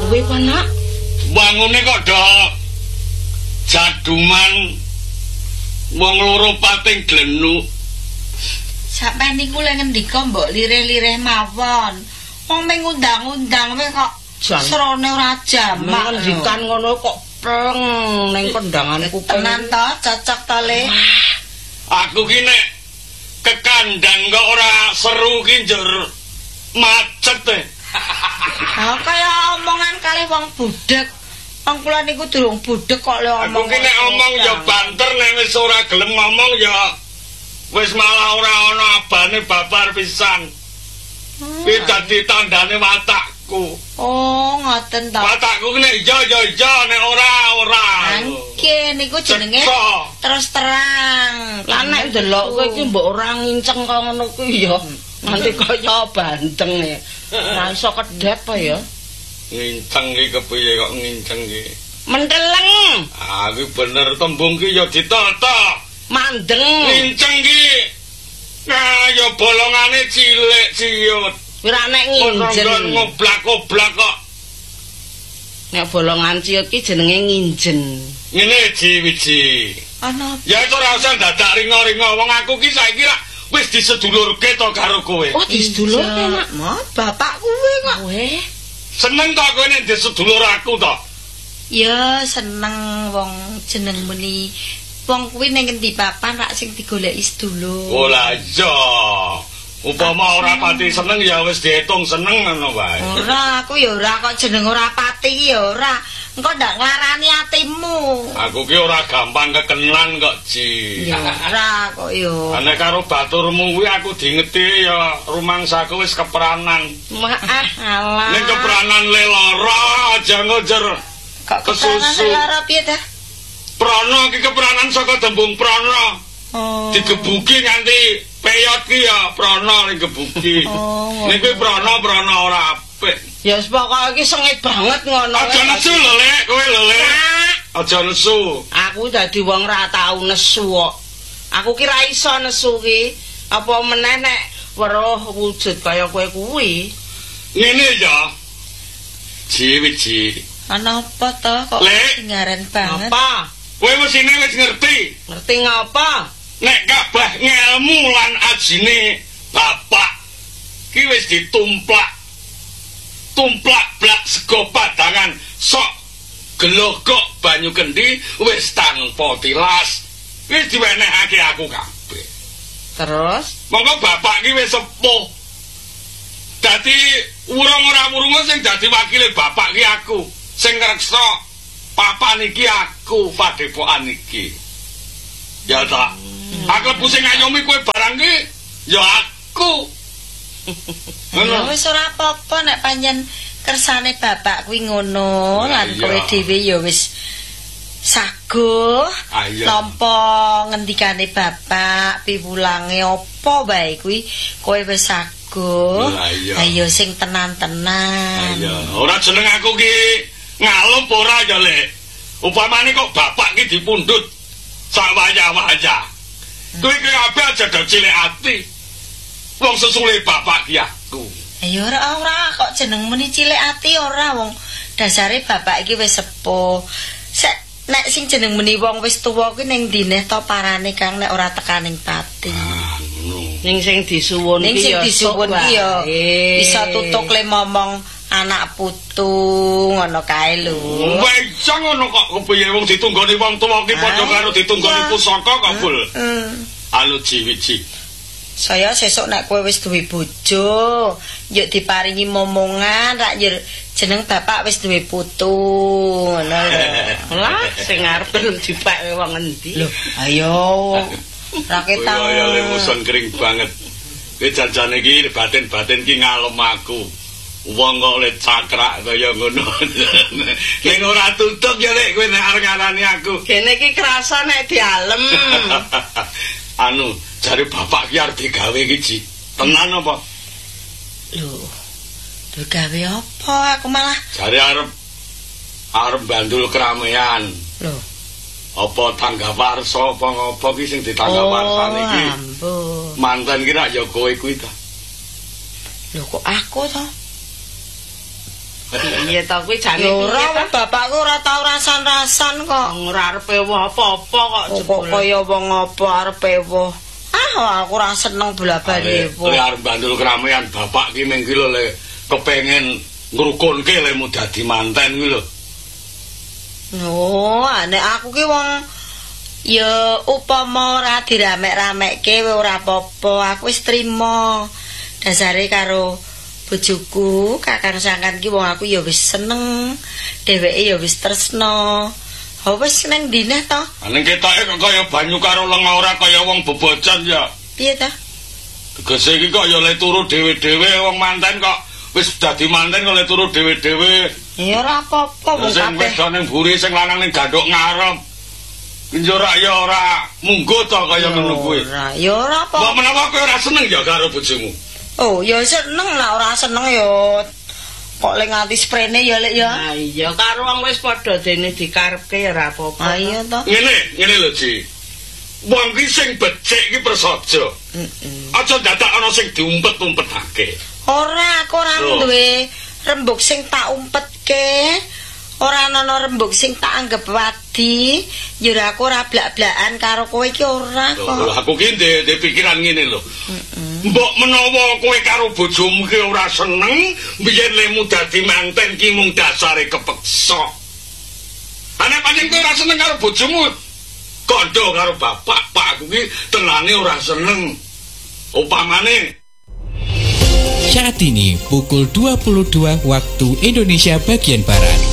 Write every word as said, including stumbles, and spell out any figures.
kuwi kok nak? Bangune kok do jaduman wong loro pating glenu. Sampeyan niku lek ngendika mbok lirih-lirih mawon. Wong ming undang-undang kowe kok srone ora jamak. Ngendikan ngono kok pleng ning kondanganku tenan to cocok to Le. Aku ki nek kekandang kok ora seru ki njur macet e. Ha kaya omongan kalih wong budhek. Wong kula niku durung budhek kok le omong. Aku ki nek omong ya banter nek wis ora gelem ngomong ya wis malah ora ana abane babar pisan. Kuwi dadi tandane watakku. Oh, ngoten to. Watakku ki nek iya ya iya nek ora ora. Nggih niku jenenge terus terang. Lah nek ndelok kowe iki mbok ora nginceng kok ngono kuwi ya nanti kaya banteng e. Ora iso kedhep apa ya? Nginceng ki kepiye kok nginceng ki? Menteleng. Ah, kuwi bener tembung ki ya ditata. Mandeng. Nginceng ki. Nah, ya bolongane cilik ciut. Ora nek nginjen. Ngoblak-oblak kok. Nek bolongan ciut ki jenenge nginjen. Ngene ji-wiji. Ana. Ya itu ora usah dadak ringo-ringo. Wong aku ki saiki lak wis disedulurke to karo kowe. Oh, disedulurke, Mak. Mas, bapak kuwi kok. Kowe seneng to kowe nek disedulur aku to? Ya seneng wong jeneng muni. Wong kuwi ning ngendi papan rak sing digoleki sedulur. Oh lah iya. Upama ora pati seneng ya wis diitung seneng ngono wae. Ora, aku ya ora kok jeneng ora pati ya ora. Engko ndak nglarani atimu. Aku ki ora gampang kekenan kok, Ji. Ya ora kok yo. Nek karo baturmu kuwi aku diingeti ya rumangsaku wis kepranan. Maaf, alah. Nek kepranan le lara aja ngojer. Kok kepranan le lara piye ta? Prana ki kepranan saka tembung prana. Oh. Digebuki nganti peyot ki ya prana ning gebuki. Oh. Nek kuwi prana-prana ora apik. ya wis pokoke iki sengit banget ngono. Aja nesu lho, Lek, kowe lho, Lek. Aja nesu. Aku dadi wong ra tau nesu kok. Aku ki ra iso nesu ki. Apa meneh nek weruh wujud kaya kowe kuwi. Ngene ya. Ji wiji. Ana apa to kok ngaran banget? Apa? Kowe mesine wis ngerti. Ngerti ngapa? Nek kabeh ngelmu lan ajine bapak ki wis ditumplak. Tumplak blak sego padangan sok gelogok banyu kendi wis tanpa tilas. Wis diwenehake aku kabeh. Terus monggo bapak ki wis sepuh. Dadi urung ora wurunga sing dadi wakile bapak ki aku. Sing ngreksa papan iki aku padepokan iki. Ya ta. Aku pusing ngayomi kowe barang ki ya aku. Ya wis ora apa-apa nek panjen kersane bapak kuwi ngono lan kowe dhewe ya wis saguh nampa ngendikane bapak piwulange apa bae kuwi kowe wis saguh. Ayo sing tenan-tenan. Ayo ora jeneng aku ki ngalup ora ya Lek. Upamane kok bapak ki dipundhut sak wayah-wayah. Kowe ki kabeh aja do cilik ati. Wong sesule bapak ki aku. Ayo ora ora kok jeneng muni cilik ati ora wong dasare bapak iki wis sepuh. Sek nek sing jeneng muni wong wis tuwa ki ning dineh to parane Kang nek ora tekaning pati. Ah, ngono. Ning sing disuwun ki ya ning sing disuwun ki ya iso tutuk le momong anak putu ngono kae lho. Wis ngono kok kepiye wong ditunggoni wong tuwa ki padha karo ditunggoni pusaka kok Bul. Heeh. Alo ji-wiji. Saya sesuk nek kowe wis duwe bojo, yuk diparingi momongan rak jeneng bapak wis duwe putu. Ngono lho. Lah sing arep dipek wong endi? Lho, ayo. Ra ketang. Ya ya muson kering banget. Kowe janjane iki batin-batin ki ngalem aku. Wong kok le cakrak kaya ngono. Ning ora tutup ya Lek kowe nek arep ngarani aku. Kene iki krasa nek dialem. Anu, jare bapak ki arep digawe iki Ji. Tenan apa? Lho. Lho gawe apa? Aku malah jare arep arep bandul keramaian. Lho. Apa tangga warsa apa ngopo ki sing ditangga warsane iki? Oh, ampun. Mantan ki rak ya kowe kuwi ta. Lho kok aku to? Iya ta kuwi jane ora bapakku ora tau rasan-rasan kok. Ora arep ewoh apa-apa kok jebul. Kok kaya wong apa arep ewoh. Ah aku ora seneng bola-bali ewoh. Le arep bandul keramaian bapak ki mengki lho le kepengin ngrukunke lemu dadi manten kuwi lho. Oh, nek aku ki wong ya upama ora diramek-ramekke ora apa-apa, aku wis trima. Dasare karo bojoku, kakang sangkan ki wong aku ya wis seneng, dheweke ya wis tresna. Ha wis nang dinah to. Ning ketoke kok kaya banyu karo lenga ora kaya wong bebojan ya. Piye ta? Tegese iki kok ya le turu dhewe-dhewe wong manten kok wis dadi manten kok le turu dhewe-dhewe. Ya ora apa-apa wong kabeh. Sing wedok ning mburi sing lanang ning gandhuk ngarep. Njora ya ora munggo to kaya ngono kuwi. Ora, ya ora apa. Kok menawa kowe ora seneng ya karo bojomu? Oh, ya seneng lah ora seneng ya. Kok le nganti sprene ya lek ya. Nah, iya karo wong wis padha dene dikarepke ya ora apa-apa. Ah iya to. Ngene, ngene lho, Ji. Wong ki sing becik ki prasaja. Heeh. Aja dadak ana sing diumpet-umpetake. Ora, aku ora duwe rembug sing tak umpetke. Ora ana rembug sing tak anggap wadi. Ya aku ora blak-blakan karo kowe iki ora kok. Lho, aku ki ndek pikiran ngene lho. Heeh. Mbok menawa kowe karo bojomu ki ora seneng, biyen lemu dadi manten ki mung dasare kepeksa. Ana pancen kowe ora seneng karo bojomu, kandha karo bapak, pak aku ki tenane ora seneng. Upamane saat ini pukul dua puluh dua waktu Indonesia bagian Barat.